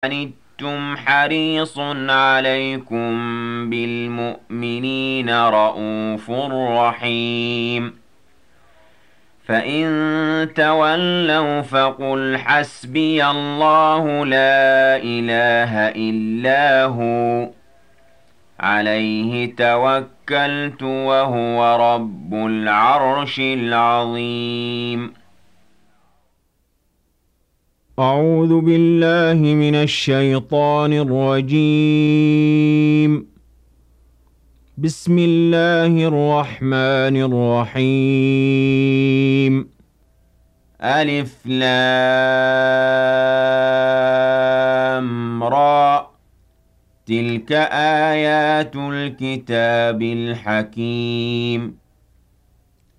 عنتم حريص عليكم بالمؤمنين رءوف رحيم فإن تولوا فقل حسبي الله لا إله إلا هو عليه توكلت وهو رب العرش العظيم. أعوذ بالله من الشيطان الرجيم. بسم الله الرحمن الرحيم. ألف لام را تلك آيات الكتاب الحكيم